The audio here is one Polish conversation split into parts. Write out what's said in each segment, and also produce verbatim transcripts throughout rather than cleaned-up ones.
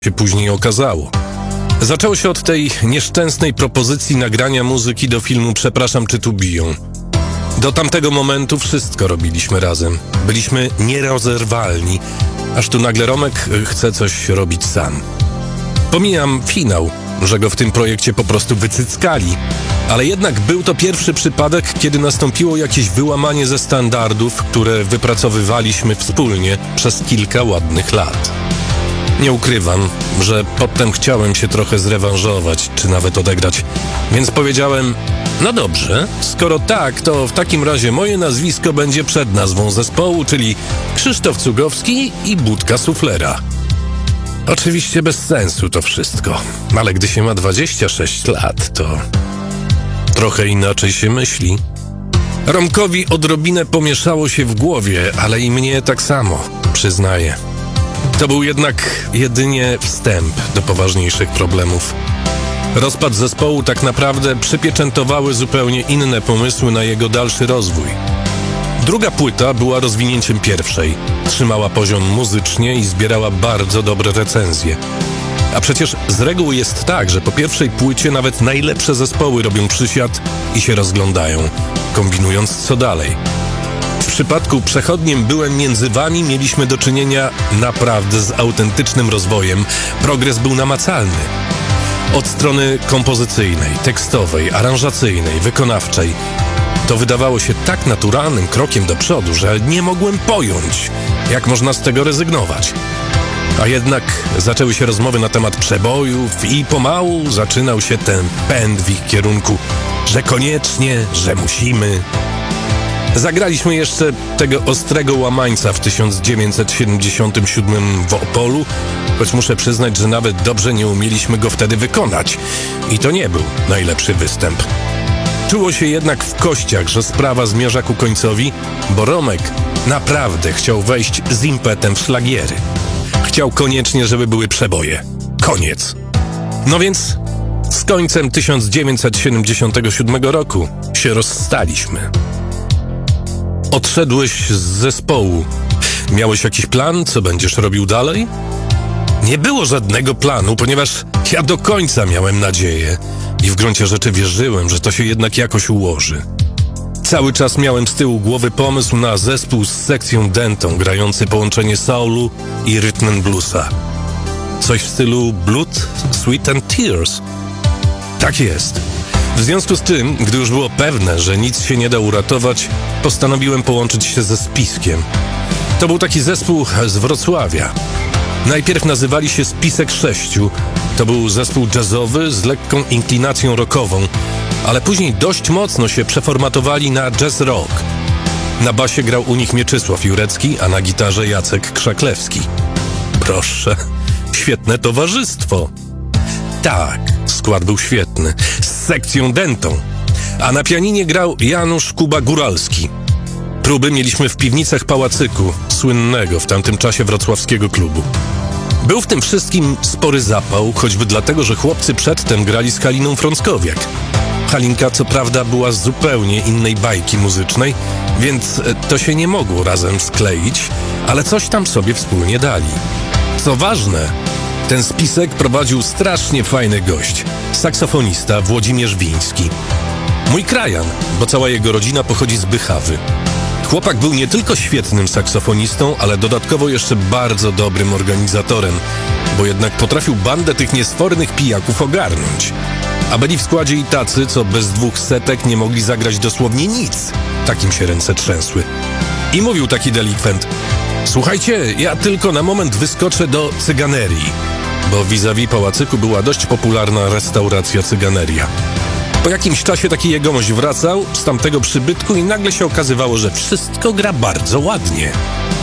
się później okazało. Zaczęło się od tej nieszczęsnej propozycji nagrania muzyki do filmu Przepraszam, czy tu biją. Do tamtego momentu wszystko robiliśmy razem. Byliśmy nierozerwalni, aż tu nagle Romek chce coś robić sam. Pomijam finał, że go w tym projekcie po prostu wycyckali, ale jednak był to pierwszy przypadek, kiedy nastąpiło jakieś wyłamanie ze standardów, które wypracowywaliśmy wspólnie przez kilka ładnych lat. Nie ukrywam, że potem chciałem się trochę zrewanżować, czy nawet odegrać, więc powiedziałem, no dobrze, skoro tak, to w takim razie moje nazwisko będzie przed nazwą zespołu, czyli Krzysztof Cugowski i Budka Suflera. Oczywiście bez sensu to wszystko, ale gdy się ma dwadzieścia sześć lat, to trochę inaczej się myśli. Romkowi odrobinę pomieszało się w głowie, ale i mnie tak samo, przyznaję. To był jednak jedynie wstęp do poważniejszych problemów. Rozpad zespołu tak naprawdę przypieczętowały zupełnie inne pomysły na jego dalszy rozwój. Druga płyta była rozwinięciem pierwszej, trzymała poziom muzycznie i zbierała bardzo dobre recenzje. A przecież z reguły jest tak, że po pierwszej płycie nawet najlepsze zespoły robią przysiad i się rozglądają, kombinując co dalej. W przypadku Przechodniem byłem między wami mieliśmy do czynienia naprawdę z autentycznym rozwojem. Progres był namacalny. Od strony kompozycyjnej, tekstowej, aranżacyjnej, wykonawczej. To wydawało się tak naturalnym krokiem do przodu, że nie mogłem pojąć, jak można z tego rezygnować. A jednak zaczęły się rozmowy na temat przebojów i pomału zaczynał się ten pęd w ich kierunku, że koniecznie, że musimy. Zagraliśmy jeszcze tego ostrego łamańca w tysiąc dziewięćset siedemdziesiątym siódmym w Opolu, choć muszę przyznać, że nawet dobrze nie umieliśmy go wtedy wykonać. I to nie był najlepszy występ. Czuło się jednak w kościach, że sprawa zmierza ku końcowi, bo Romek naprawdę chciał wejść z impetem w szlagiery. Chciał koniecznie, żeby były przeboje. Koniec. No więc z końcem tysiąc dziewięćset siedemdziesiątego siódmego roku się rozstaliśmy. Odszedłeś z zespołu. Miałeś jakiś plan, co będziesz robił dalej? Nie było żadnego planu, ponieważ ja do końca miałem nadzieję i w gruncie rzeczy wierzyłem, że to się jednak jakoś ułoży. Cały czas miałem z tyłu głowy pomysł na zespół z sekcją dentą, grający połączenie soulu i rhythm and bluesa. Coś w stylu Blood, Sweat and Tears. Tak jest. W związku z tym, gdy już było pewne, że nic się nie da uratować, postanowiłem połączyć się ze Spiskiem. To był taki zespół z Wrocławia. Najpierw nazywali się Spisek Sześciu. To był zespół jazzowy z lekką inklinacją rockową, ale później dość mocno się przeformatowali na jazz rock. Na basie grał u nich Mieczysław Jurecki, a na gitarze Jacek Krzaklewski. Proszę, świetne towarzystwo. Tak, skład był świetny, z sekcją dentą, a na pianinie grał Janusz Kuba-Góralski. Próby mieliśmy w piwnicach Pałacyku, słynnego w tamtym czasie wrocławskiego klubu. Był w tym wszystkim spory zapał, choćby dlatego, że chłopcy przedtem grali z Haliną Frąckowiak. Halinka co prawda była z zupełnie innej bajki muzycznej, więc to się nie mogło razem skleić, ale coś tam sobie wspólnie dali. Co ważne, ten spisek prowadził strasznie fajny gość, saksofonista Włodzimierz Wiński. Mój krajan, bo cała jego rodzina pochodzi z Bychawy. Chłopak był nie tylko świetnym saksofonistą, ale dodatkowo jeszcze bardzo dobrym organizatorem, bo jednak potrafił bandę tych niesfornych pijaków ogarnąć. A byli w składzie i tacy, co bez dwóch setek nie mogli zagrać dosłownie nic. Takim się ręce trzęsły. I mówił taki delikwent: słuchajcie, ja tylko na moment wyskoczę do cyganerii, bo vis-a-vis Pałacyku była dość popularna restauracja Cyganeria. Po jakimś czasie taki jegomość wracał z tamtego przybytku i nagle się okazywało, że wszystko gra bardzo ładnie.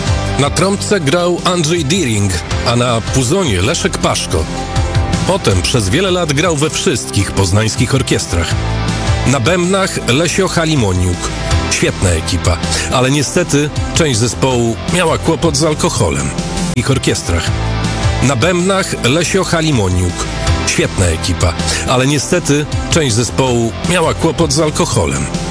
Na trąbce grał Andrzej Diering, a na puzonie Leszek Paszko. Potem przez wiele lat grał we wszystkich poznańskich orkiestrach. Na bębnach Lesio Halimoniuk. Świetna ekipa, ale niestety część zespołu miała kłopot z alkoholem. W ich orkiestrach. Na bębnach Lesio Halimoniuk. Świetna ekipa, ale niestety część zespołu miała kłopot z alkoholem.